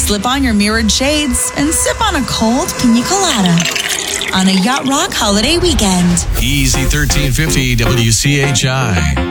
Slip on your mirrored shades and sip on a cold pina colada on a Yacht Rock holiday weekend. Easy 1350 WCHI.